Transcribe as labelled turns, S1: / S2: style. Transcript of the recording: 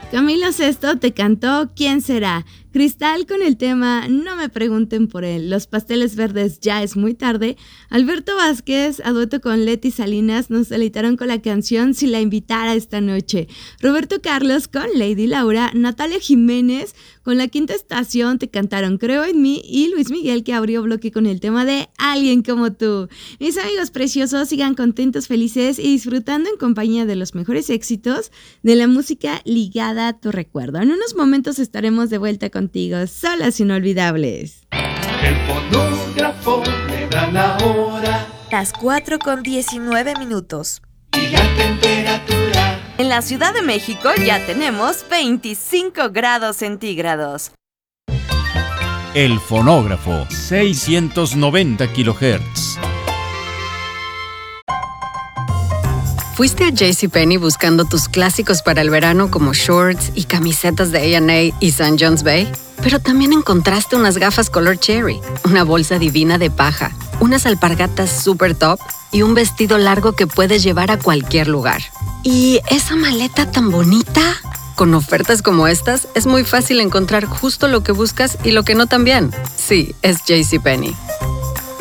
S1: Camilo Sesto te cantó ¿Quién será? Cristal con el tema No me pregunten por él. Los Pasteles Verdes Ya es muy tarde. Alberto Vázquez, a dueto con Leti Salinas, nos deleitaron con la canción Si la invitara esta noche. Roberto Carlos con Lady Laura. Natalia Jiménez con La Quinta Estación te cantaron Creo en mí. Y Luis Miguel, que abrió bloque con el tema de Alguien como tú. Mis amigos preciosos, sigan contentos, felices y disfrutando en compañía de los mejores éxitos de la música ligada a tu recuerdo. En unos momentos estaremos de vuelta contigo, solas inolvidables.
S2: El fonógrafo me da la hora.
S3: Las 4:19.
S2: Y la temperatura.
S4: En la Ciudad de México ya tenemos 25 grados centígrados.
S5: El fonógrafo, 690 kHz.
S6: ¿Fuiste a JCPenney buscando tus clásicos para el verano como shorts y camisetas de A&A y St. John's Bay? Pero también encontraste unas gafas color cherry, una bolsa divina de paja, unas alpargatas super top y un vestido largo que puedes llevar a cualquier lugar. ¿Y esa maleta tan bonita? Con ofertas como estas, es muy fácil encontrar justo lo que buscas y lo que no también. Sí, es JCPenney.